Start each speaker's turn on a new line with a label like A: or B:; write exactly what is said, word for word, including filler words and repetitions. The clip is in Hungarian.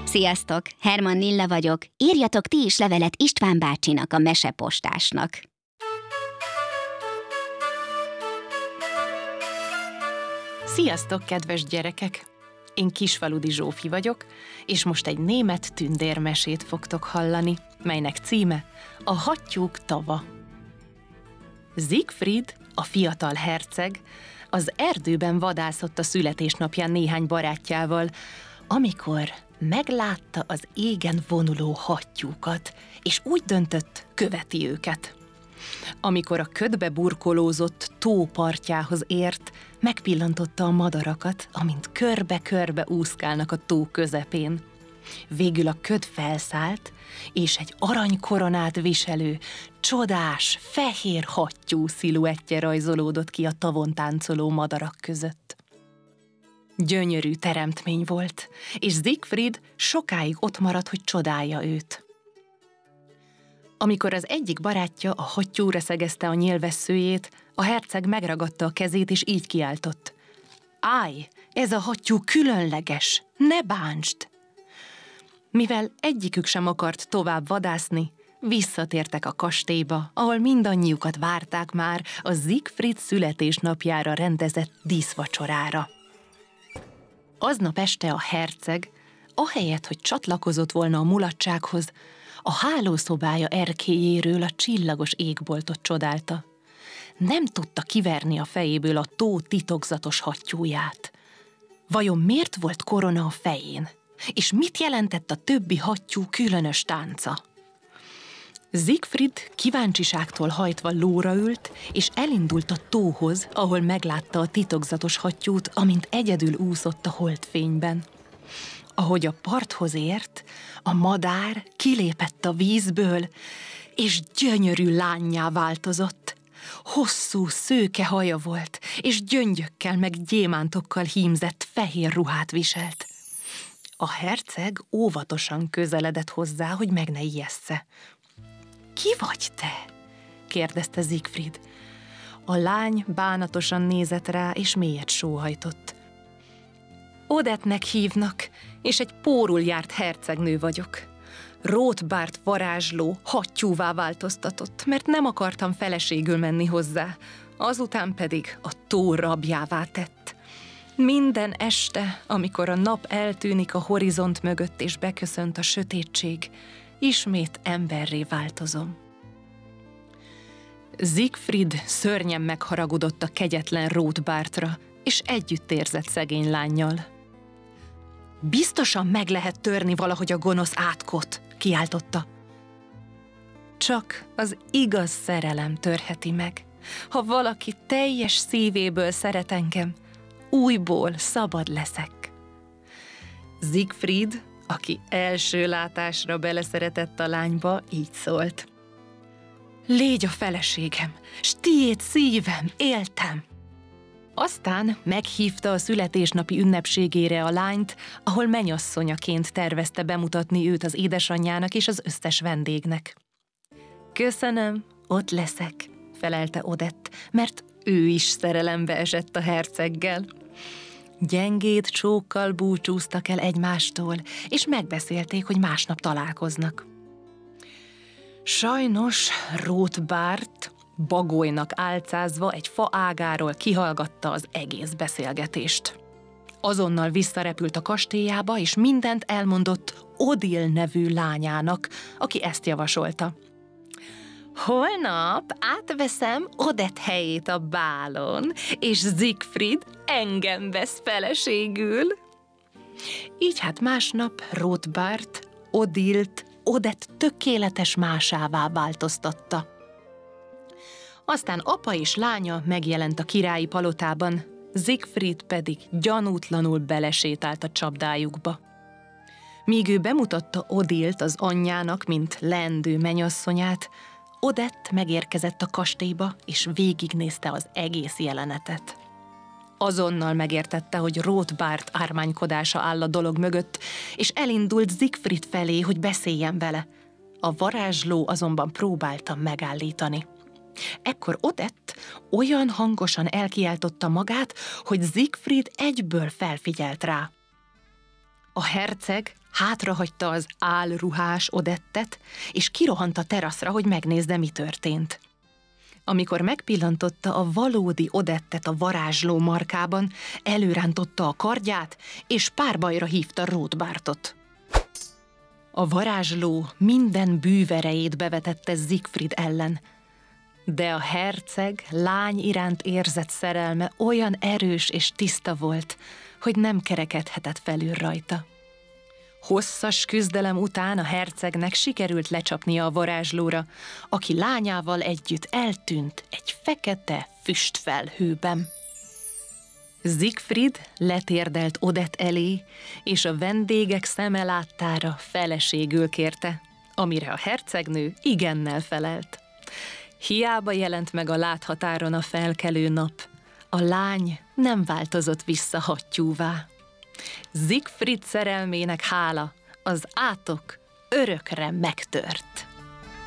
A: Sziasztok! Herman Nilla vagyok. Írjatok ti is levelet István bácsinak, a mesepostásnak.
B: Sziasztok, kedves gyerekek! Én Kisfaludi Zsófi vagyok, és most egy német tündérmesét fogtok hallani, melynek címe A hattyúk tava. Siegfried, a fiatal herceg, az erdőben vadászott a születésnapján néhány barátjával, amikor meglátta az égen vonuló hattyúkat, és úgy döntött, követi őket. Amikor a ködbe burkolózott tó partjához ért, megpillantotta a madarakat, amint körbe-körbe úszkálnak a tó közepén. Végül a köd felszállt, és egy aranykoronát viselő, csodás, fehér hattyú sziluettje rajzolódott ki a tavon táncoló madarak között. Gyönyörű teremtmény volt, és Siegfried sokáig ott maradt, hogy csodálja őt. Amikor az egyik barátja a hattyúra szegezte a nyélvesszőjét, a herceg megragadta a kezét, és így kiáltott: Állj, ez a hattyú különleges, ne bántsd! Mivel egyikük sem akart tovább vadászni, visszatértek a kastélyba, ahol mindannyiukat várták már a Siegfried születésnapjára rendezett díszvacsorára. Aznap este a herceg, ahelyett, hogy csatlakozott volna a mulatsághoz, a hálószobája erkélyéről a csillagos égboltot csodálta. Nem tudta kiverni a fejéből a tó titokzatos hattyúját. Vajon miért volt korona a fején? És mit jelentett a többi hattyú különös tánca? Siegfried kíváncsiságtól hajtva lóra ült, és elindult a tóhoz, ahol meglátta a titokzatos hattyút, amint egyedül úszott a holdfényben. Ahogy a parthoz ért, a madár kilépett a vízből, és gyönyörű lánnyá változott. Hosszú, szőke haja volt, és gyöngyökkel meg gyémántokkal hímzett fehér ruhát viselt. A herceg óvatosan közeledett hozzá, hogy meg ne ijesssze. Ki vagy te? kérdezte Siegfried. A lány bánatosan nézett rá, és mélyet sóhajtott. Odettnek hívnak, és egy pórul járt hercegnő vagyok. Rótbárt varázsló hattyúvá változtatott, mert nem akartam feleségül menni hozzá, azután pedig a tó rabjává tett. Minden este, amikor a nap eltűnik a horizont mögött és beköszönt a sötétség, ismét emberré változom. Siegfried szörnyen megharagudott a kegyetlen Rótbártra, és együtt érzett szegény lánnyal. Biztosan meg lehet törni valahogy a gonosz átkot, kiáltotta. Csak az igaz szerelem törheti meg. Ha valaki teljes szívéből szeret engem, újból szabad leszek. Siegfried, aki első látásra beleszeretett a lányba, így szólt. Légy a feleségem, s tiéd szívem, éltem! Aztán meghívta a születésnapi ünnepségére a lányt, ahol menyasszonyaként tervezte bemutatni őt az édesanyjának és az összes vendégnek. Köszönöm, ott leszek, felelte Odett, mert ő is szerelembe esett a herceggel. Gyengéd csókkal búcsúztak el egymástól, és megbeszélték, hogy másnap találkoznak. Sajnos Rótbárt bagolynak álcázva egy fa ágáról kihallgatta az egész beszélgetést. Azonnal visszarepült a kastélyába, és mindent elmondott Odil nevű lányának, aki ezt javasolta. Holnap átveszem Odett helyét a bálon, és Siegfried engem vesz feleségül. Így hát másnap Rótbárt Odilt Odett tökéletes másává változtatta. Aztán apa és lánya megjelent a királyi palotában, Siegfried pedig gyanútlanul belesétált a csapdájukba. Míg ő bemutatta Odilt az anyjának, mint leendő menyasszonyát, Odett megérkezett a kastélyba, és végignézte az egész jelenetet. Azonnal megértette, hogy Rótbárt ármánykodása áll a dolog mögött, és elindult Siegfried felé, hogy beszéljen vele. A varázsló azonban próbálta megállítani. Ekkor Odett olyan hangosan elkiáltotta magát, hogy Siegfried egyből felfigyelt rá. A herceg hátrahagyta az álruhás Odettet, és kirohant a teraszra, hogy megnézze, mi történt. Amikor megpillantotta a valódi Odettet a varázsló markában, előrántotta a kardját, és párbajra hívta Ródbártot. A varázsló minden bűverejét bevetette Siegfried ellen, de a herceg lány iránt érzett szerelme olyan erős és tiszta volt, hogy nem kerekedhetett felül rajta. Hosszas küzdelem után a hercegnek sikerült lecsapnia a varázslóra, aki lányával együtt eltűnt egy fekete füstfelhőben. Siegfried letérdelt Odett elé, és a vendégek szeme láttára feleségül kérte, amire a hercegnő igennel felelt. Hiába jelent meg a láthatáron a felkelő nap, a lány nem változott vissza hattyúvá. Siegfried szerelmének hála az átok örökre megtört.